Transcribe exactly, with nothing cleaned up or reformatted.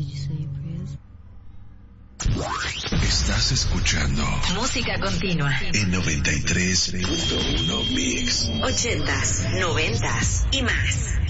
Estás escuchando Música Continua en noventa y tres punto uno Mix. Ochentas, noventas y más.